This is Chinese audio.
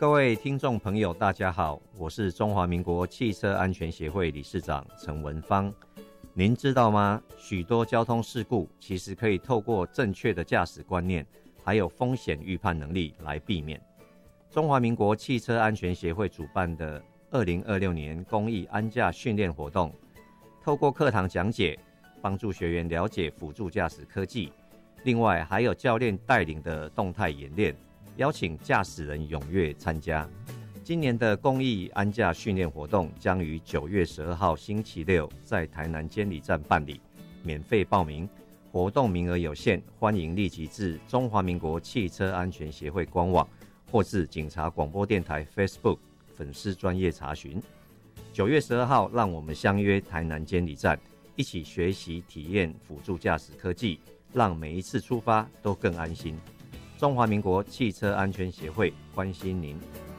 各位听众朋友大家好，我是中华民国汽车安全协会理事长陈文芳。您知道吗？许多交通事故其实可以透过正确的驾驶观念还有风险预判能力来避免。中华民国汽车安全协会主办的2026年公益安驾训练活动，透过课堂讲解帮助学员了解辅助驾驶科技，另外还有教练带领的动态演练，邀请驾驶人踊跃参加。今年的公益安驾训练活动将于9月12号星期六在台南监理站办理，免费报名，活动名额有限，欢迎立即至中华民国汽车安全协会官网或至警察广播电台 Facebook 粉丝专页查询。9月12号，让我们相约台南监理站，一起学习体验辅助驾驶科技，让每一次出发都更安心。中华民国汽车安全协会关心您。